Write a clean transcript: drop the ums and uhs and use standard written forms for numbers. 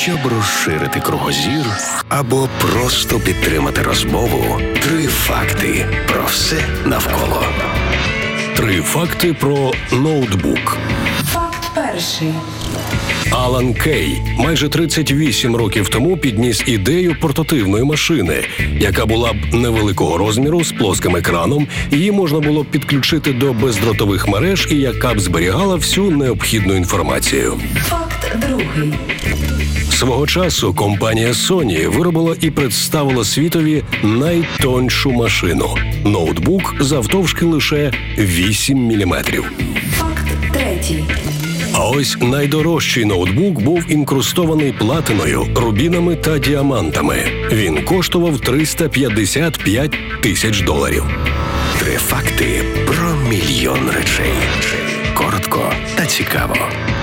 Щоб розширити кругозір або просто підтримати розмову, 3 факти про все навколо. 3 факти про ноутбук. Факт перший. Алан Кей майже 38 років тому підніс ідею портативної машини, яка була б невеликого розміру з плоским екраном, її можна було підключити до бездротових мереж і яка б зберігала всю необхідну інформацію. Факт другий. Свого часу компанія Sony виробила і представила світові найтоншу машину – ноутбук завтовшки лише 8 мм. Факт третій. А ось найдорожчий ноутбук був інкрустований платиною, рубінами та діамантами. Він коштував $355 тисяч. 3 факти про мільйон речей. Коротко та цікаво.